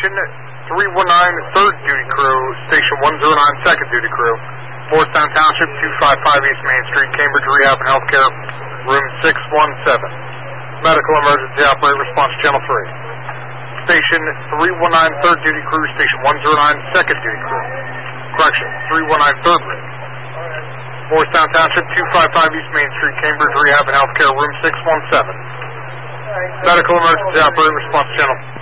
Station 319 3rd Duty Crew, Station 109 2nd Duty Crew, Morristown Township, 255 East Main Street, Cambridge Rehab and Healthcare, Room 617. Medical Emergency Operator Response Channel 3. Station 319 3rd Duty Crew, Station 109 2nd Duty Crew. Correction, 319 3rd Rig. Morristown Township, 255 East Main Street, Cambridge Rehab and Healthcare, Room 617. Medical Emergency Operator Response Channel